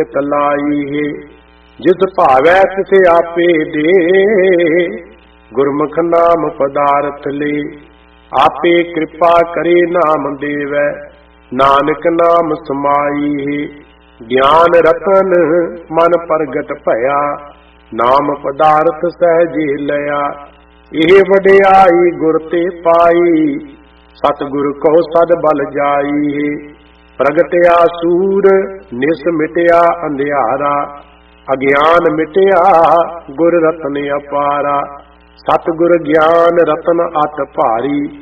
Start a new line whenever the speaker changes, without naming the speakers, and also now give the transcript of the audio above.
ਤਲਾਈ ਹੈ। ਜਿਸ ਭਾਵੈ ਤਿਸ ਆਪੇ ਦੇ, ਗੁਰਮੁਖ ਨਾਮ ਪਦਾਰਥ ਲੈ। ਆਪੇ ਕਿਰਪਾ ਕਰੇ ਨਾਮ ਦੇਵੈ, ਨਾਨਕ ਨਾਮ ਸਮਾਈ ਹੈ। ਗਿਆਨ ਰਤਨ ਮਨ ਪ੍ਰਗਟ ਭਇਆ, ਨਾਮ ਪਦਾਰਥ ਸਹਿਜੇ ਲਿਆ। ਇਹ ਵਡਿਆਈ ਗੁਰ ਤੇ ਪਾਈ, ਸਤਿਗੁਰ ਕੋ ਸਦ ਬਲ ਜਾਈ ਹੈ। ਪ੍ਰਗਟਿਆ ਸੂਰ ਨਿਸ ਮਿਟਿਆ ਅੰਧਿਆਰਾ, ਅਗਿਆਨ ਮਿਟਿਆ ਗੁਰ ਰਤਨ ਅਪਾਰਾ। ਸਤਿਗੁਰ ਗਿਆਨ ਰਤਨ ਅਤ ਭਾਰੀ,